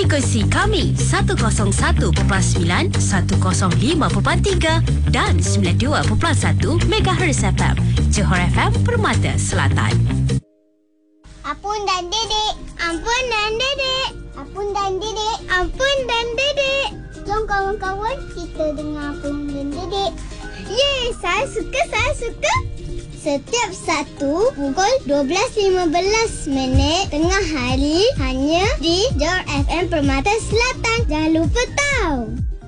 Frekuensi kami 101.9, 105.3 dan 92.1 MHz FM. Johor FM, Permata Selatan. Apun dan dedek, ampun dan dedek. Apun dan dedek, ampun dan dedek. Jom kawan-kawan kita dengar Apun dan dedek. Yeay, saya suka. Setiap Sabtu pukul 12.15 tengah hari hanya di Johor FM Permata Selatan. Jangan lupa tahu.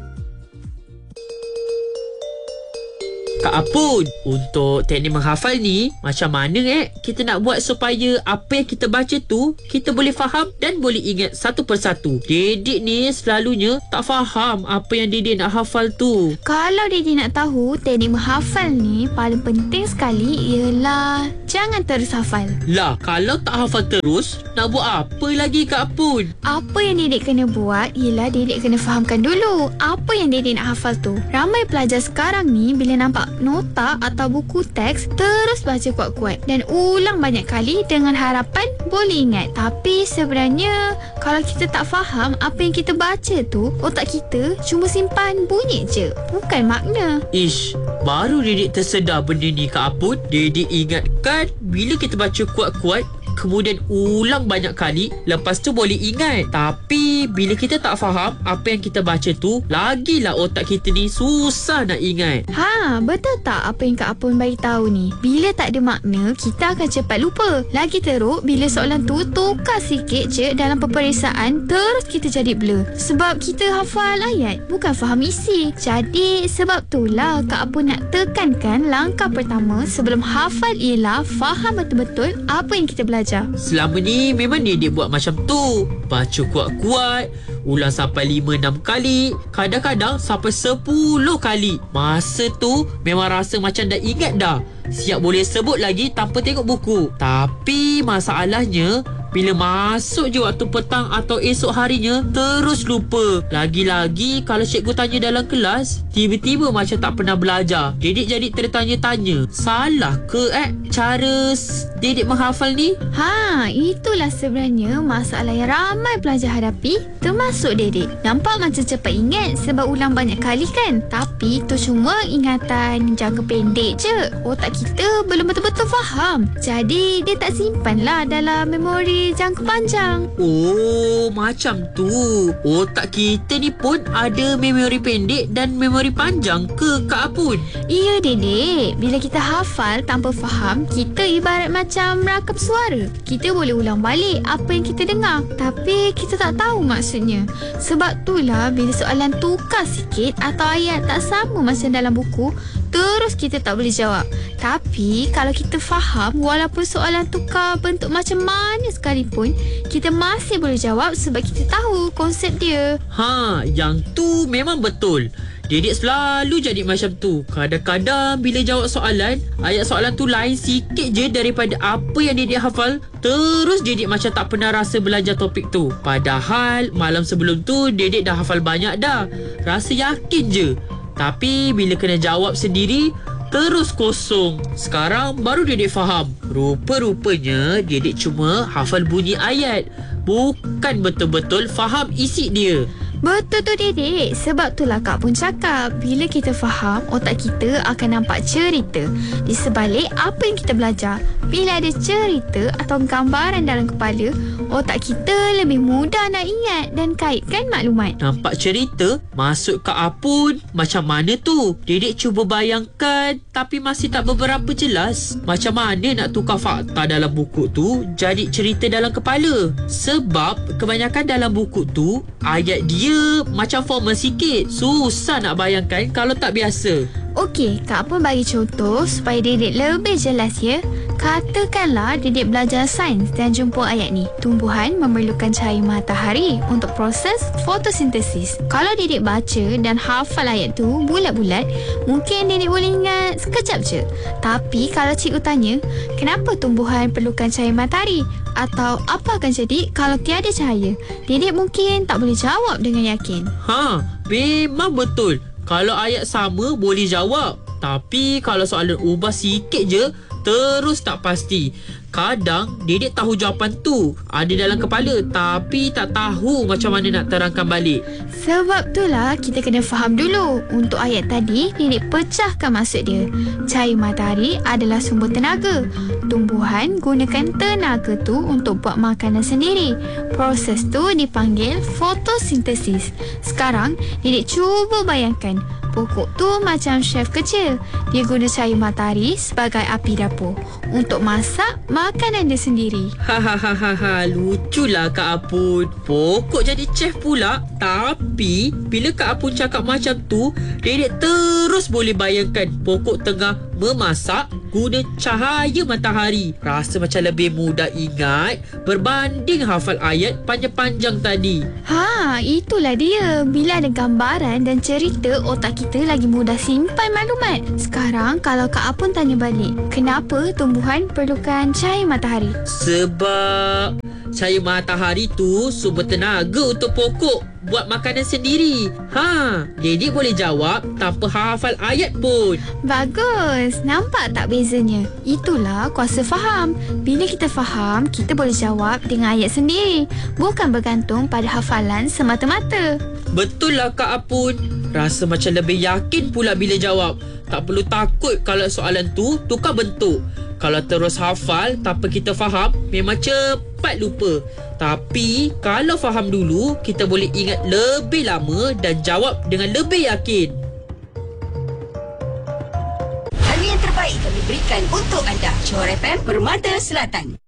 Kak Apun, untuk teknik menghafal ni, macam mana kita nak buat supaya apa yang kita baca tu, kita boleh faham dan boleh ingat satu persatu? Dedik ni selalunya tak faham apa yang Dedik nak hafal tu. Kalau Dedik nak tahu, teknik menghafal ni paling penting sekali ialah jangan terus hafal. Lah, kalau tak hafal terus, nak buat apa lagi Kak Apun? Apa yang Dedik kena buat ialah Dedik kena fahamkan dulu apa yang Dedik nak hafal tu. Ramai pelajar sekarang ni bila nampak nota atau buku teks terus baca kuat-kuat dan ulang banyak kali dengan harapan boleh ingat. Tapi sebenarnya kalau kita tak faham apa yang kita baca tu, otak kita cuma simpan bunyi je, bukan makna. Ish, baru Dedik tersedar benda ni Kak Apun. Dedik ingatkan bila kita baca kuat-kuat kemudian ulang banyak kali, lepas tu boleh ingat. Tapi bila kita tak faham apa yang kita baca tu, lagilah otak kita ni susah nak ingat. Betul tak apa yang Kak Apun bagi tahu ni? Bila tak ada makna, kita akan cepat lupa. Lagi teruk bila soalan tu tukar sikit je dalam peperiksaan, terus kita jadi blur sebab kita hafal ayat, bukan faham isi. Jadi sebab itulah Kak Apun nak tekankan langkah pertama sebelum hafal ialah faham betul-betul apa yang kita belajar. Selama ni memang Dedik buat macam tu. Baca kuat-kuat, ulang sampai 5-6 kali, kadang-kadang sampai 10 kali. Masa tu memang rasa macam dah ingat dah, siap boleh sebut lagi tanpa tengok buku. Tapi masalahnya bila masuk je waktu petang atau esok harinya, terus lupa. Lagi-lagi kalau cikgu tanya dalam kelas, tiba-tiba macam tak pernah belajar. Dedik jadi tertanya-tanya, salah ke cara Dedik menghafal ni? Itulah sebenarnya masalah yang ramai pelajar hadapi, termasuk Dedik. Nampak macam cepat ingat sebab ulang banyak kali kan? Tapi itu cuma ingatan jangka pendek je. Otak kita belum betul-betul faham. Jadi dia tak simpanlah dalam memori jangka panjang. Oh, macam tu. Otak kita ni pun ada memori pendek dan memori panjang ke Kak Apun? Iya Dedek. Bila kita hafal tanpa faham, kita ibarat macam merakam suara. Kita boleh ulang balik apa yang kita dengar, tapi kita tak tahu maksudnya. Sebab itulah bila soalan tukar sikit atau ayat tak sama macam dalam buku, terus kita tak boleh jawab. Tapi kalau kita faham, walaupun soalan tukar bentuk macam mana sekalipun, kita masih boleh jawab sebab kita tahu konsep dia. Yang tu memang betul. Dedik selalu jadi macam tu. Kadang-kadang bila jawab soalan, ayat soalan tu lain sikit je daripada apa yang Dedik hafal, terus Dedik macam tak pernah rasa belajar topik tu. Padahal malam sebelum tu Dedik dah hafal banyak dah. Rasa yakin je. Tapi bila kena jawab sendiri, terus kosong. Sekarang baru Dedik faham. Rupa-rupanya Dedik cuma hafal bunyi ayat, bukan betul-betul faham isi dia. Betul tu Dedik. Sebab itulah Kak pun cakap, bila kita faham, otak kita akan nampak cerita di sebalik apa yang kita belajar. Bila ada cerita atau gambaran dalam kepala, otak kita lebih mudah nak ingat dan kaitkan maklumat. Nampak cerita? Maksud Kak Apun macam mana tu? Dedik cuba bayangkan tapi masih tak beberapa jelas. Macam mana nak tukar fakta dalam buku tu jadi cerita dalam kepala? Sebab kebanyakan dalam buku tu ayat dia macam formal sikit. Susah nak bayangkan kalau tak biasa. Okey, Kak pun bagi contoh supaya Dedik lebih jelas ya. Katakanlah Dedik belajar sains dan jumpa ayat ni. Tumbuhan memerlukan cahaya matahari untuk proses fotosintesis. Kalau Dedik baca dan hafal ayat tu bulat-bulat, mungkin Dedik boleh ingat sekejap je. Tapi kalau cikgu tanya, kenapa tumbuhan perlukan cahaya matahari? Atau apa akan jadi kalau tiada cahaya? Dedik mungkin tak boleh jawab dengan yakin. Memang betul. Kalau ayat sama boleh jawab. Tapi kalau soalan ubah sikit je, terus tak pasti. Kadang Dedek tahu jawapan tu ada dalam kepala, tapi tak tahu macam mana nak terangkan balik. Sebab itulah kita kena faham dulu. Untuk ayat tadi, Dedek pecahkan maksud dia. Cahaya matahari adalah sumber tenaga. Tumbuhan gunakan tenaga tu untuk buat makanan sendiri. Proses tu dipanggil fotosintesis. Sekarang, Dedek cuba bayangkan. Pokok tu macam chef kecil. Dia guna cahaya matahari sebagai api dapur untuk masak makanan dia sendiri. Hahaha, luculah Kak Apun. Pokok jadi chef pula. Tapi bila Kak Apun cakap macam tu, Dedek terus boleh bayangkan pokok tengah memasak guna cahaya matahari. Rasa macam lebih mudah ingat berbanding hafal ayat panjang-panjang tadi. Itulah dia. Bila ada gambaran dan cerita, otak kita lagi mudah simpan maklumat. Sekarang kalau Kak Apun tanya balik, kenapa tumbuhan perlukan cahaya matahari? Sebab cahaya matahari tu sumber tenaga untuk pokok buat makanan sendiri. Dedek boleh jawab tanpa hafal ayat pun. Bagus. Nampak tak bezanya? Itulah kuasa faham. Bila kita faham, kita boleh jawab dengan ayat sendiri, bukan bergantung pada hafalan semata-mata. Betul lah Kak Apun. Rasa macam lebih yakin pula bila jawab. Tak perlu takut kalau soalan tu tukar bentuk. Kalau terus hafal tanpa kita faham, memang cepat lupa. Tapi kalau faham dulu, kita boleh ingat lebih lama dan jawab dengan lebih yakin. Hanya yang terbaik kami berikan untuk anda. Johor FM, Permata Selatan.